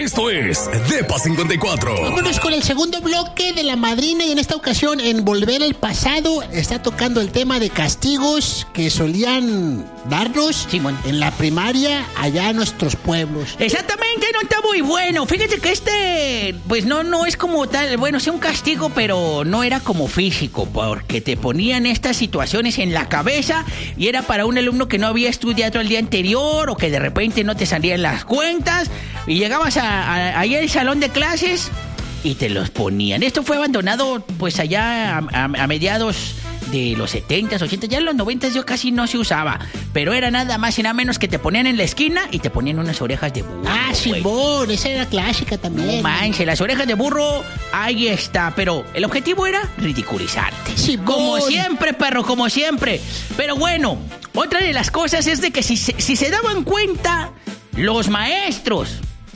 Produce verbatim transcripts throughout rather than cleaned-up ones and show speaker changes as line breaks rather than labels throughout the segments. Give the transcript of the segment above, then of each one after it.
Esto es Depa cincuenta y cuatro.
Vámonos con el segundo bloque de La Madrina y en esta ocasión en Volver al Pasado está tocando el tema de castigos que solían darnos
Simón.
en la primaria allá en nuestros pueblos.
Exactamente, no está muy bueno. Fíjate que este, pues no, no es como tal, bueno, sí un castigo, pero no era como físico, porque te ponían estas situaciones en la cabeza y era para un alumno que no había estudiado el día anterior o que de repente no te salían las cuentas y llegabas a, a, ahí al salón de clases y te los ponían. Esto fue abandonado pues allá a, a, a mediados de los setentas, ochentas, ya en los noventas yo casi no se usaba, pero era nada más y nada menos que te ponían en la esquina y te ponían unas orejas de burro.
Ah, Simón, esa era clásica también.
No manches, las orejas de burro, ahí está, pero el objetivo era ridiculizarte.
Simón.
Como siempre, perro, como siempre. Pero bueno, otra de las cosas es de que si se, si se daban cuenta los maestros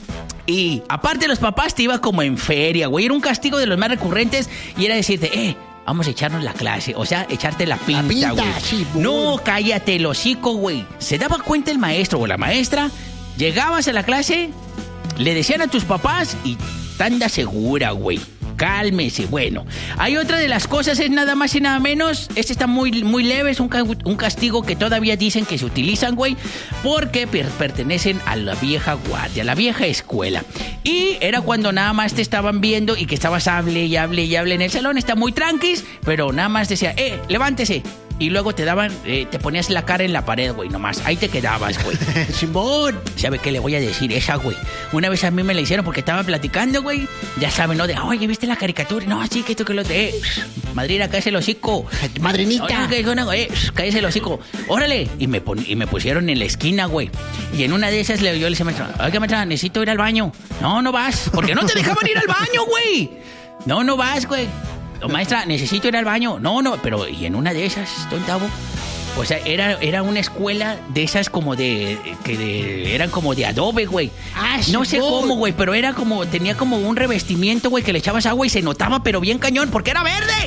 y aparte los papás te iba como en feria, güey, era un castigo de los más recurrentes y era decirte, eh, vamos a echarnos la clase, o sea, echarte la pinta, güey.
La pinta, sí,
no, cállate el hocico, güey. Se daba cuenta el maestro o la maestra, llegabas a la clase, le decían a tus papás y tanda segura, güey. Cálmese, bueno. Hay otra de las cosas, es nada más y nada menos. Este está muy, muy leve, es un, ca- un castigo que todavía dicen que se utilizan, güey, porque per- pertenecen a la vieja guardia, a la vieja escuela. Y era cuando nada más te estaban viendo y que estabas hable y hable y hable en el salón. Está muy tranquis, pero nada más decía, eh, levántese. Y luego te daban, eh, te ponías la cara en la pared, güey, nomás. Ahí te quedabas, güey.
Simón.
¿Sabe qué le voy a decir? Esa, güey. Una vez a mí me la hicieron porque estaba platicando, güey. Ya saben, ¿no? De, oye, ¿viste la caricatura? No, sí, que esto, que lo de... Eh, madrina, cállese el hocico.
Madrinita.
Oye, que una, güey, cállese el hocico. Órale. Y me, pon, y me pusieron en la esquina, güey. Y en una de esas le, yo le decía, maestra, oiga, maestra, necesito ir al baño. No, no vas. Porque no te dejaban ir al baño, güey. No, no vas, güey. Maestra, necesito ir al baño. No, no, pero y en una de esas, don Tavo, pues era, era una escuela de esas como de, que de, eran como de adobe, güey.
Ah,
no sé
Simón.
cómo, güey, pero era como, tenía como un revestimiento, güey, que le echabas agua y se notaba, pero bien cañón, porque era verde.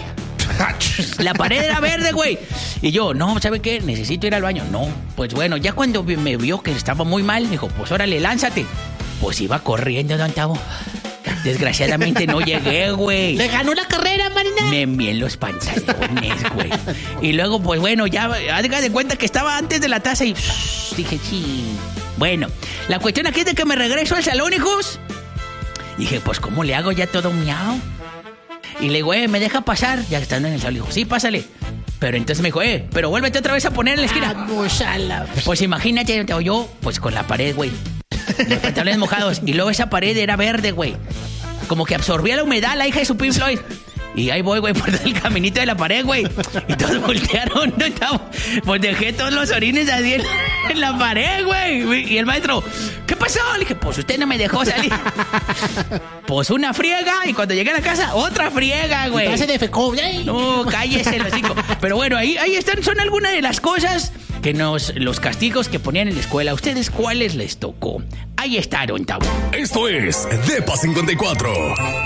La pared era verde, güey. Y yo, no, ¿sabe qué? Necesito ir al baño. No, pues bueno, ya cuando me vio que estaba muy mal, me dijo, pues órale, lánzate. Pues iba corriendo, don Tavo. Desgraciadamente no llegué, güey.
¿Le ganó la carrera, Marina?
Me envié en los pantalones, güey. Y luego, pues bueno, ya haga de cuenta que estaba antes de la taza y pss, dije, sí. Bueno, la cuestión aquí es de que me regreso al salón, hijos. Dije, pues, ¿cómo le hago ya todo miau? Y le digo, eh, ¿me deja pasar? Ya estando en el salón, dijo, sí, pásale. Pero entonces me dijo, eh, pero vuélvete otra vez a poner en la esquina.
Vamos a la...
Pues imagínate, yo, pues con la pared, güey. Los pantalones mojados. Y luego esa pared era verde, güey. Como que absorbía la humedad, la hija de su Pink Floyd. Y ahí voy, güey, por el caminito de la pared, güey. Y todos voltearon, ¿no? Pues dejé todos los orines así en, en la pared, güey. Y el maestro, ¿qué pasó? Le dije, pues usted no me dejó salir. Pues una friega. Y cuando llegué a la casa, otra friega, güey.
Ya se defecó. ¡Ay!
No, cállese el hocico. Pero bueno, ahí, ahí están, son algunas de las cosas que nos, los castigos que ponían en la escuela. ¿A ustedes cuáles les tocó? Ahí está, don Tavo.
Esto es Depa cincuenta y cuatro.